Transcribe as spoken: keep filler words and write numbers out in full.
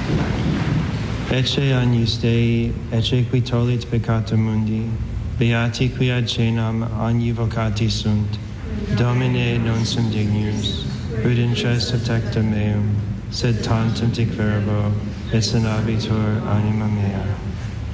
Ecce agnus Dei, ecce qui tollit peccata mundi, beati qui ad cenam agni vocati sunt, Domine non sum dignus, ut in cesta tecta meum, sed tantum dic verbo, et sanabitur anima mea.